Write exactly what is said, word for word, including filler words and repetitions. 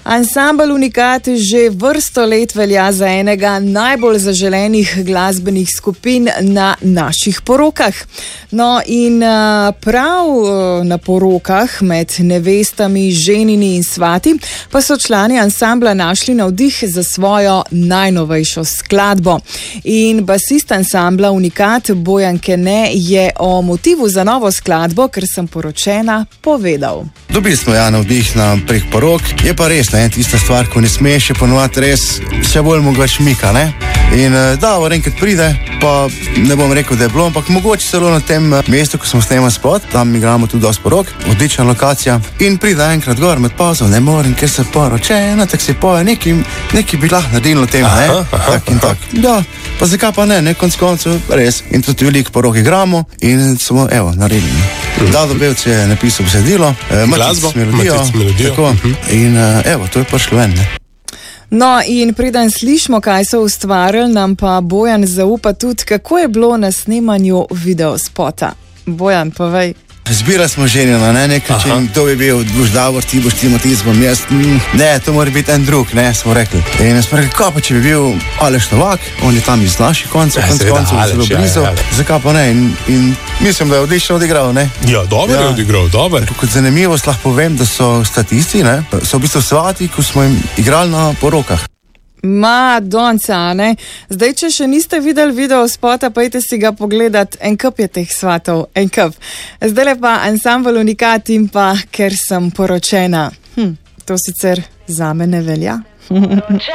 Ansambel Unikat že vrsto let velja za enega najbolj zaželenih glasbenih skupin na naših porokah. No in prav na porokah med nevestami, ženini in svati pa so člani ansambla našli navdih za svojo najnovejšo skladbo. In basist ansambla Unikat Bojan Kene je o motivu za novo skladbo, Ker sem poročena, povedal. Dobili smo ja navdih na prek porok, je pa res, ne, tista stvar, ko ne smeš, je ponovati res še bolj mogoče mika, ne. In da, enkrat pride, pa ne bom rekel, da je bilo, ampak mogoče celo na tem mestu, ko smo snemali spot, tam igramo tudi dosti porok, odlična lokacija. In pride enkrat gor med pauzo, ne morem, ker se poročena, tak se poje, neki, neki bi lahko naredili na tem, ne, tak in tak. Da, pa zakaj pa ne, ne, konc koncev, res. In tudi veliko porok igramo in smo, evo, naredili. Dado Bevc je napisal besedilo, Matic melodijo, tako, in evo, to je prišlo ven, ne. No in preden slišimo, kaj so ustvarili, nam pa Bojan zaupa tudi, kako je bilo na snemanju videospota. Bojan, povej. Zbirali smo ženjeno, ne, nekaj, če kdo bi bil, boš Davor, ti boš ti, Matic, bom jaz, mm, ne, to mora biti en drug, ne, smo rekli. In smo rekli, kaj pa, če bi bil Aleš Novak, on je tam iz naših koncev, konc koncev, zelo blizu, ja, ja. Zakaj pa ne, in, in mislim, da je odlično odigral, ne. Ja, dobro ja. je odigral, dobro. Kot zanimivost lahko povem, da so statisti, ne, so v bistvu svati, ko smo jim igrali na porokah. Ma, donca, ne? Zdaj, če še niste videli video spota, pa idite si ga pogledat, en kup je teh svatov, en kup. Zdaj pa ansambel Unikat in pa Ker sem poročena. Hm, to sicer zame ne velja.